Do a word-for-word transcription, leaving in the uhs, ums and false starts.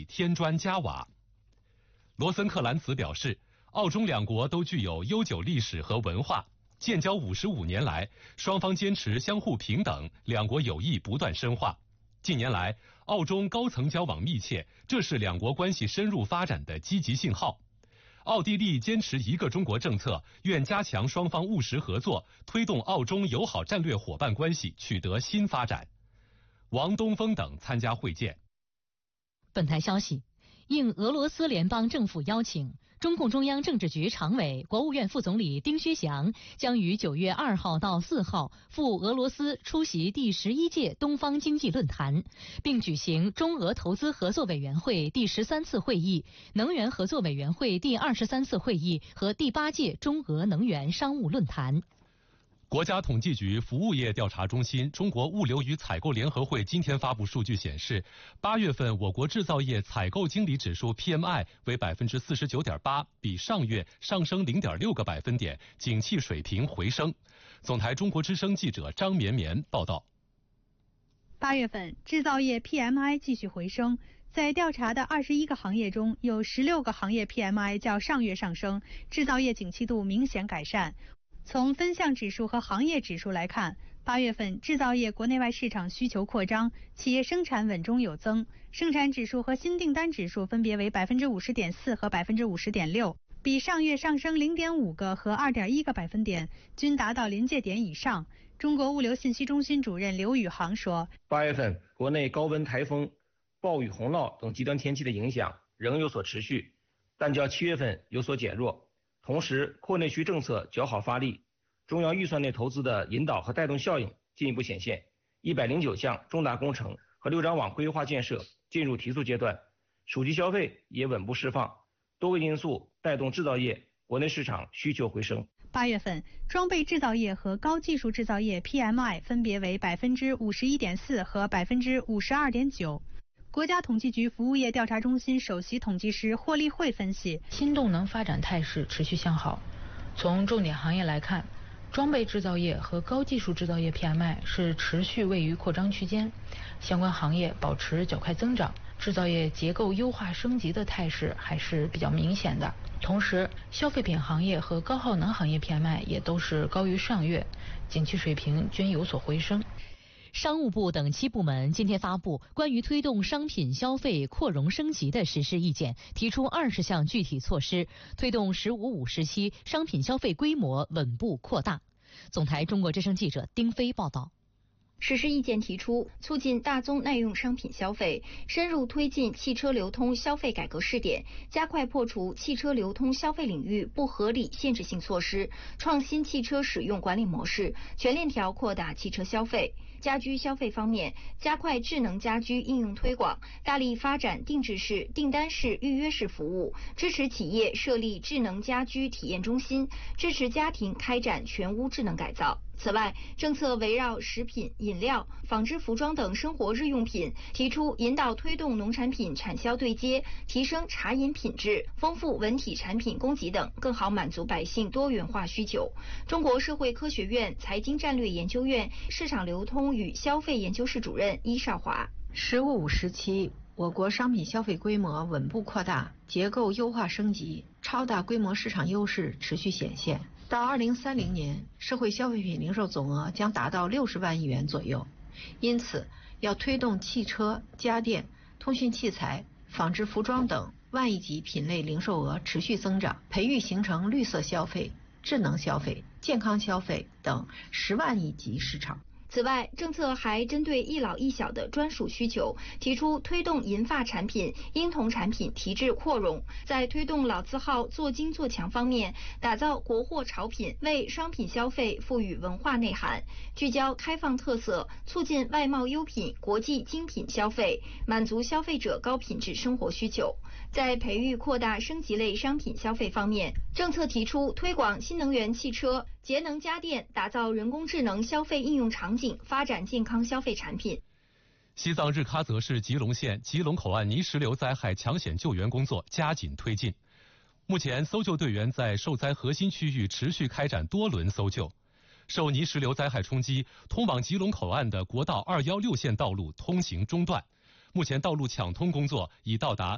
添砖加瓦。罗森克兰茨表示，澳中两国都具有悠久历史和文化，建交五十五年来，双方坚持相互平等，两国友谊不断深化。近年来，澳中高层交往密切，这是两国关系深入发展的积极信号。奥地利坚持一个中国政策，愿加强双方务实合作，推动澳中友好战略伙伴关系取得新发展。王东峰等参加会见。 本台消息，应俄罗斯联邦政府邀请，中共中央政治局常委、国务院副总理丁薛祥将于九月二号到四号赴俄罗斯出席第十一届东方经济论坛，并举行中俄投资合作委员会第十三次会议、能源合作委员会第二十三次会议和第八届中俄能源商务论坛。 国家统计局服务业调查中心中国物流与采购联合会今天发布数据显示，八月份我国制造业采购经理指数 P M I 为百分之四十九点八，比上月上升零点六个百分点，景气水平回升。总台中国之声记者张绵绵报道。 八月份制造业 P M I 继续回升，在调查的二十一个行业中，有十六个行业 P M I 较上月上升，制造业景气度明显改善。从分项指数和行业指数来看，八月份制造业国内外市场需求扩张，企业生产稳中有增，生产指数和新订单指数分别为百分之五十点四和百分之五十点六，比上月上升零点五个和二点一个百分点，均达到临界点以上。中国物流信息中心主任刘宇航说， 八月份国内高温台风、暴雨洪涝等极端天气的影响仍有所持续，但较七月份有所减弱。同时，扩内需政策较好发力，中央预算内投资的引导和带动效应进一步显现。一百零九项重大工程和六张网规划建设进入提速阶段，属级消费也稳步释放，多个因素带动制造业国内市场需求回升。 八月份，装备制造业和高技术制造业 P M I 分别为百分之五十一点四和百分之五十二点九。国家统计局服务业调查中心首席统计师霍立慧分析， 新动能发展态势持续向好。从重点行业来看，装备制造业和高技术制造业 P M I 是持续位于扩张区间，相关行业保持较快增长，制造业结构优化升级的态势还是比较明显的。同时，消费品行业和高耗能行业 P M I 也都是高于上月，景气水平均有所回升。 商务部等七部门今天发布关于推动商品消费扩容升级的实施意见，提出二十项具体措施，推动“十五五”时期商品消费规模稳步扩大。总台中国之声记者丁飞报道。 实施意见提出，促进大宗耐用商品消费，深入推进汽车流通消费改革试点，加快破除汽车流通消费领域不合理限制性措施，创新汽车使用管理模式，全链条扩大汽车消费。家居消费方面，加快智能家居应用推广，大力发展定制式、订单式、预约式服务，支持企业设立智能家居体验中心，支持家庭开展全屋智能改造。此外，政策围绕食品、饮料、纺织服装等生活日用品，提出引导推动农产品产销对接，提升茶饮品质，丰富文体产品供给等，更好满足百姓多元化需求。中国社会科学院财经战略研究院市场流通与消费研究室主任伊少华， 十五五时期，我国商品消费规模稳步扩大，结构优化升级，超大规模市场优势持续显现。到二零三零年，社会消费品零售总额将达到六十万亿元左右。因此，要推动汽车、家电、通讯器材、纺织服装等万亿级品类零售额持续增长，培育形成绿色消费、智能消费、健康消费等十万亿级市场。 此外，政策还针对一老一小的专属需求，提出推动银发产品、婴童产品提质扩容，在推动老字号做精做强方面，打造国货潮品，为商品消费赋予文化内涵，聚焦开放特色，促进外贸优品、国际精品消费，满足消费者高品质生活需求。在培育扩大升级类商品消费方面，政策提出推广新能源汽车、节能家电，打造人工智能消费应用场景，发展健康消费产品。 西藏日喀则市吉隆县吉隆口岸泥石流灾害抢险救援工作加紧推进。目前，搜救队员在受灾核心区域持续开展多轮搜救。受泥石流灾害冲击，通往吉隆口岸的国道二一六线道路通行中断。目前，道路抢通工作已到达